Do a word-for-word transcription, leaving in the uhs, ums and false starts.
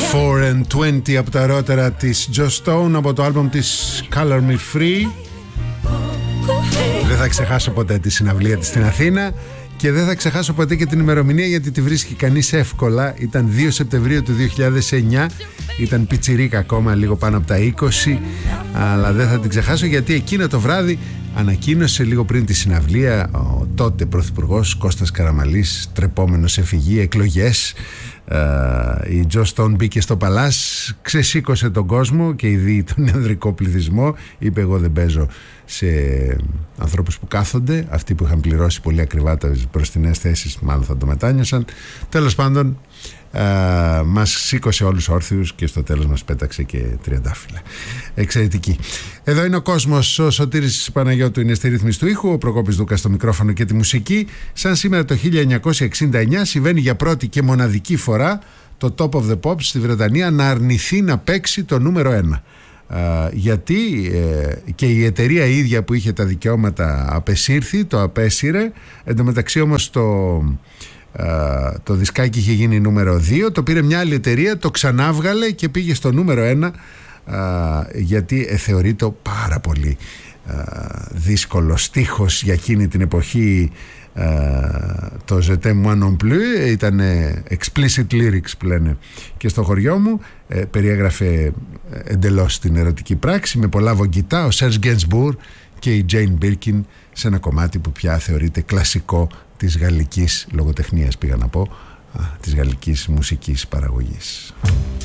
φορ εντ είκοσι από τα αερότερα της Joss Stone από το άλμπομ της Color Me Free. Δεν θα ξεχάσω ποτέ τη συναυλία της στην Αθήνα και δεν θα ξεχάσω ποτέ και την ημερομηνία, γιατί τη βρίσκει κανείς εύκολα. Ήταν δύο Σεπτεμβρίου του δύο χιλιάδες εννιά. Ήταν πιτσιρίκα ακόμα, λίγο πάνω από τα είκοσι, αλλά δεν θα την ξεχάσω, γιατί εκείνο το βράδυ ανακοίνωσε λίγο πριν τη συναυλία ο τότε πρωθυπουργός Κώστας Καραμανλής, τρεπόμενος σε φυγή, εκλογές. Uh, η Joss Stone μπήκε στο Παλάς, ξεσήκωσε τον κόσμο και ειδεί τον ανδρικό πληθυσμό. Είπε: εγώ δεν παίζω σε ανθρώπους που κάθονται. Αυτοί που είχαν πληρώσει πολύ ακριβά τις μπροστινές θέσεις μάλλον θα το μετάνιωσαν. Τέλος πάντων, Uh, μας σήκωσε όλους όρθιους και στο τέλος μας πέταξε και τριαντάφυλλα. Εξαιρετική. Εδώ είναι ο κόσμος. Ο Σωτήρης Παναγιώτου είναι στη ρύθμιση του ήχου, ο Προκόπης Δούκας στο μικρόφωνο και τη μουσική. Σαν σήμερα το χίλια εννιακόσια εξήντα εννιά συμβαίνει για πρώτη και μοναδική φορά το Top of the Pops στη Βρετανία να αρνηθεί να παίξει το νούμερο ένα. Uh, γιατί uh, και η εταιρεία η ίδια που είχε τα δικαιώματα απεσύρθη, το απέσυρε. Εν τω μεταξύ όμως το Uh, το δισκάκι είχε γίνει νούμερο δύο, το πήρε μια άλλη εταιρεία, το ξανάβγαλε και πήγε στο νούμερο ένα, uh, γιατί ε, θεωρείται πάρα πολύ uh, δύσκολο στίχος για εκείνη την εποχή. Uh, το Je t'aime moi non plus ήταν explicit lyrics που λένε και στο χωριό μου. uh, περιέγραφε εντελώς την ερωτική πράξη με πολλά βογγητά, ο Serge Gainsbourg και η Jane Birkin, σε ένα κομμάτι που πια θεωρείται κλασικό της γαλλικής λογοτεχνίας, πήγα να πω, α, της γαλλικής μουσικής παραγωγής.